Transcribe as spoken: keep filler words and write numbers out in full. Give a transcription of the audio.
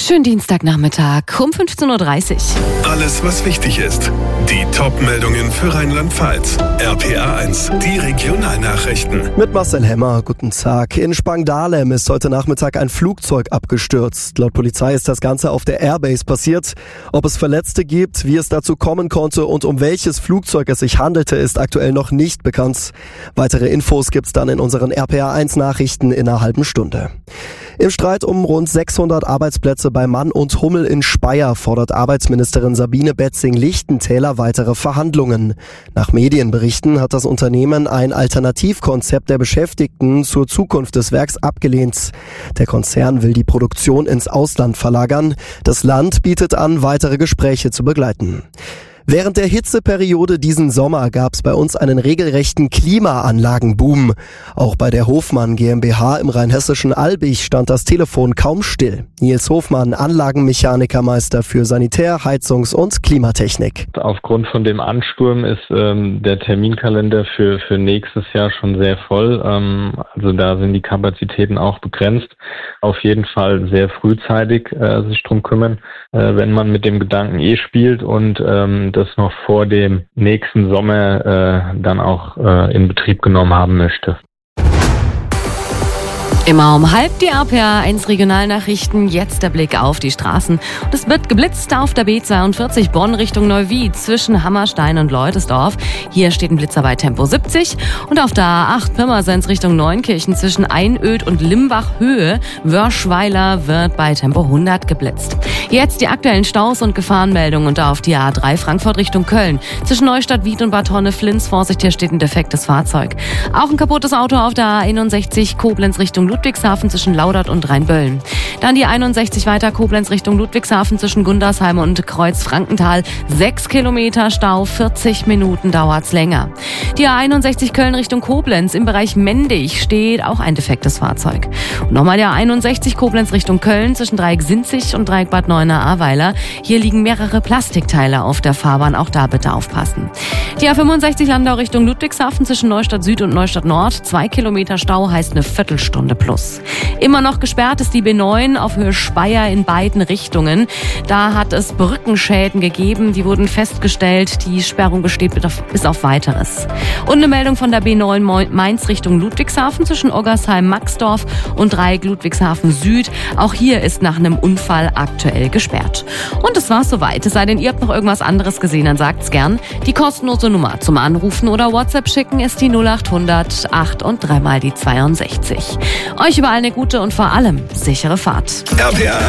Schönen Dienstagnachmittag um fünfzehn Uhr dreißig. Alles, was wichtig ist. Die Top-Meldungen für Rheinland-Pfalz. R P A eins, die Regionalnachrichten. Mit Marcel Hemmer, guten Tag. In Spangdahlem ist heute Nachmittag ein Flugzeug abgestürzt. Laut Polizei ist das Ganze auf der Airbase passiert. Ob es Verletzte gibt, wie es dazu kommen konnte und um welches Flugzeug es sich handelte, ist aktuell noch nicht bekannt. Weitere Infos gibt's dann in unseren R P A eins Nachrichten in einer halben Stunde. Im Streit um rund sechshundert Arbeitsplätze bei Mann und Hummel in Speyer fordert Arbeitsministerin Sabine Betzing-Lichtentäler weitere Verhandlungen. Nach Medienberichten hat das Unternehmen ein Alternativkonzept der Beschäftigten zur Zukunft des Werks abgelehnt. Der Konzern will die Produktion ins Ausland verlagern. Das Land bietet an, weitere Gespräche zu begleiten. Während der Hitzeperiode diesen Sommer gab es bei uns einen regelrechten Klimaanlagenboom. Auch bei der Hofmann GmbH im rheinhessischen Albig stand das Telefon kaum still. Nils Hofmann, Anlagenmechanikermeister für Sanitär-, Heizungs- und Klimatechnik. Aufgrund von dem Ansturm ist ähm, der Terminkalender für, für nächstes Jahr schon sehr voll. Ähm, also da sind die Kapazitäten auch begrenzt. Auf jeden Fall sehr frühzeitig äh, sich drum kümmern, äh, wenn man mit dem Gedanken eh spielt und ähm, das noch vor dem nächsten Sommer äh, dann auch äh, in Betrieb genommen haben möchte. Immer um halb die R P A eins Regionalnachrichten. Jetzt der Blick auf die Straßen. Und es wird geblitzt auf der B zweiundvierzig Bonn Richtung Neuwied zwischen Hammerstein und Leutesdorf. Hier steht ein Blitzer bei Tempo siebzig. Und auf der A acht Pirmasens Richtung Neunkirchen zwischen Einöd und Limbach Höhe Wörschweiler wird bei Tempo hundert geblitzt. Jetzt die aktuellen Staus und Gefahrenmeldungen und auf die A drei Frankfurt Richtung Köln. Zwischen Neustadt, Wied und Bad Honnef-Flins. Vorsicht, hier steht ein defektes Fahrzeug. Auch ein kaputtes Auto auf der A einundsechzig Koblenz Richtung Ludwigshafen zwischen Laudert und Rheinböllen. Dann die einundsechzig weiter Koblenz Richtung Ludwigshafen zwischen Gundersheim und Kreuz-Frankenthal. Sechs Kilometer Stau, vierzig Minuten dauert's länger. Die A einundsechzig Köln Richtung Koblenz im Bereich Mendig steht auch ein defektes Fahrzeug. Und nochmal der A einundsechzig Koblenz Richtung Köln zwischen Dreieck Sinzig und Dreieck Bad Neuenahr-Ahrweiler. Hier liegen mehrere Plastikteile auf der Fahrbahn, auch da bitte aufpassen. Die A fünfundsechzig Landau Richtung Ludwigshafen zwischen Neustadt Süd und Neustadt Nord. Zwei Kilometer Stau heißt eine Viertelstunde plus. Immer noch gesperrt ist die B neun auf Höhe Speyer in beiden Richtungen. Da hat es Brückenschäden gegeben, die wurden festgestellt. Die Sperrung besteht bis auf Weiteres. Und eine Meldung von der B neun Mainz Richtung Ludwigshafen zwischen Oggersheim-Maxdorf und Dreieck Ludwigshafen Süd. Auch hier ist nach einem Unfall aktuell gesperrt. Und das war's soweit. Es sei denn, ihr habt noch irgendwas anderes gesehen, dann sagt's gern. Die kostenlose Nummer zum Anrufen oder WhatsApp schicken ist die null acht hundert acht und dreimal die zweiundsechzig. Euch überall eine gute und vor allem sichere Fahrt. R P A